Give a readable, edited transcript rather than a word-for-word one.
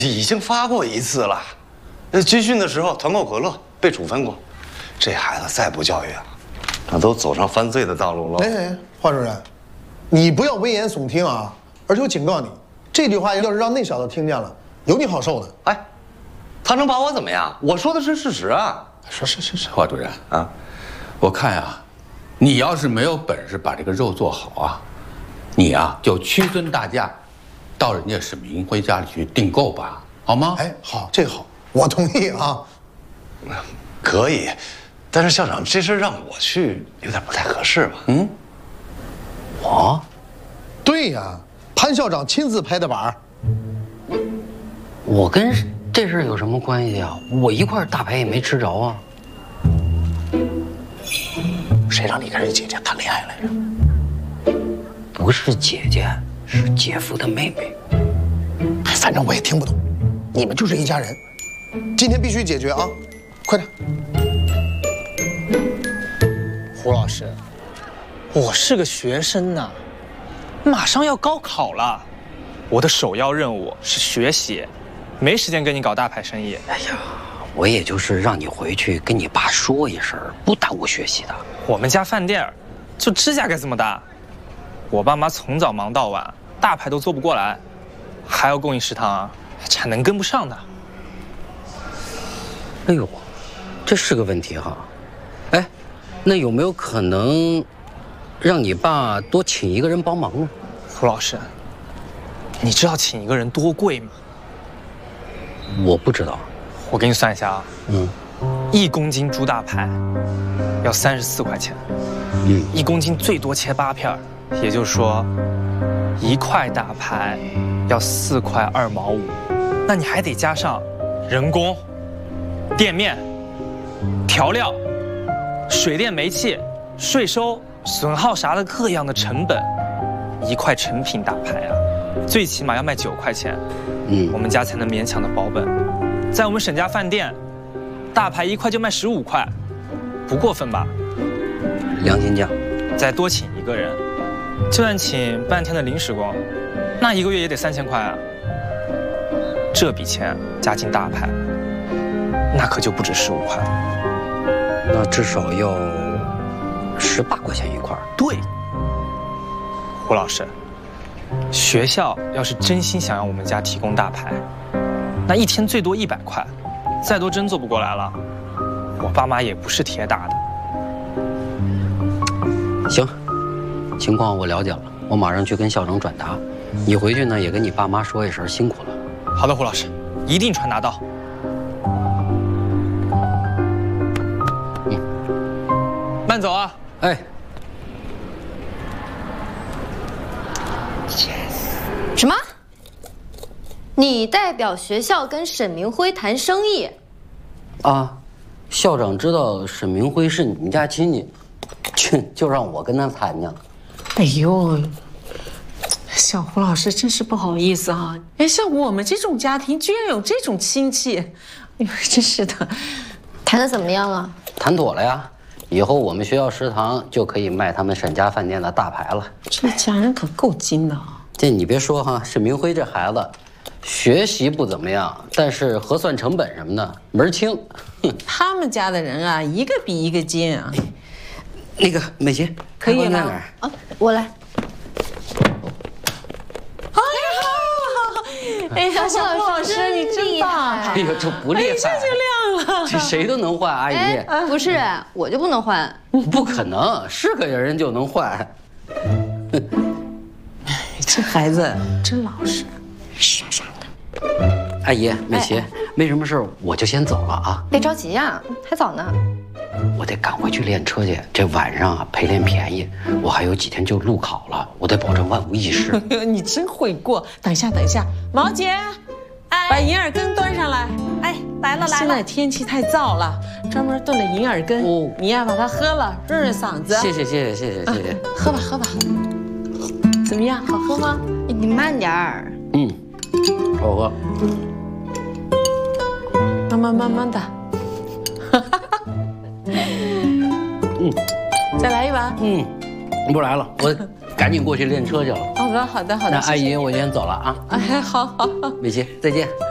已经发过一次了。军训的时候，团购可乐被处分过。这孩子再不教育啊，那都走上犯罪的道路了。 哎，华主任，你不要危言耸听啊！而且我警告你，这句话要是让那小子听见了，有你好受的。 哎，他能把我怎么样？我说的是事实啊。 是， 华主任啊， 我看呀，你要是没有本事把这个肉做好啊，你呀就屈尊大驾，到人家沈明辉家里去订购吧，好吗？ 哎，好，这个好，我同意啊。 可以，但是校长这事让我去有点不太合适吧？嗯，我， 对呀，潘校长亲自拍的板。 我跟这事儿有什么关系啊？我一块大牌也没吃着啊。 谁让你跟人姐姐谈恋爱来着？ 不是姐姐，是姐夫的妹妹。 哎，反正我也听不懂，你们就是一家人，今天必须解决啊！快点。 胡老师，我是个学生呐，马上要高考了，我的首要任务是学习，没时间跟你搞大牌生意。 哎呀，我也就是让你回去跟你爸说一声，不耽误学习的。 我们家饭店就指甲盖这么大，我爸妈从早忙到晚，大牌都做不过来，还要供应食堂啊，产能跟不上的。 哎呦，这是个问题哈。哎，那有没有可能让你爸多请一个人帮忙呢？ 胡老师，你知道请一个人多贵吗？ 我不知道。 我给你算一下啊，1公斤猪大排要34块钱，1公斤最多切8片，也就是说，1块大排要4块2毛5，那你还得加上人工、店面、调料、水电煤气、税收、损耗啥的各样的成本，1块成品大排啊，最起码要卖9块钱，我们家才能勉强的保本。在我们沈家饭店，大排1块就卖15块，不过分吧？ 良心价。 再多请一个人，就算请半天的临时工，那1个月也得3000块啊。这笔钱加进大排，那可就不止15块了。 那至少要18块钱1块。 对，胡老师，学校要是真心想让我们家提供大排，那1天最多100块，再多真做不过来了。我爸妈也不是铁打的。 行，情况我了解了，我马上去跟校长转达。你回去呢也跟你爸妈说一声，辛苦了。 好的，胡老师，一定传达到。慢走啊！ 哎。 什么？你代表学校跟沈明辉谈生意？ 啊，校长知道沈明辉是你们家亲戚，就让我跟他谈去了。 哎呦，小胡老师真是不好意思啊！哎，像我们这种家庭居然有这种亲戚，哎呦，真是的。 谈得怎么样啊？ 谈妥了呀，以后我们学校食堂就可以卖他们沈家饭店的大排了。 这家人可够精的啊！ 这你别说哈，沈明辉这孩子，学习不怎么样，但是核算成本什么的门儿清。 他们家的人啊，一个比一个精啊。 那个美琪， 可以吗？ 啊，我来。 哎呀，小胡老师，你真棒！ 哎呦，这不厉害， 一下就亮了。 这谁都能换，阿姨。 不是，我就不能换？ 不可能，是个人就能换。 这孩子真老实，傻傻的。 阿姨，美琪，没什么事，我就先走了啊。 别着急呀，还早呢。 我得赶回去练车去，这晚上啊陪练便宜。我还有几天就路考了，我得保证万无一失。 你真会过。等一下，毛姐，把银耳羹端上来。 哎，来了。 现在天气太燥了，专门炖了银耳羹。哦，你呀把它喝了，润润嗓子。 谢谢。 喝吧。怎么样，好喝吗？ 你慢点儿。 好喝。 慢的。再来一碗。 不来了，我赶紧过去练车去了。 好的。 那阿姨，我先走了啊。 哎，好。 美琪，再见。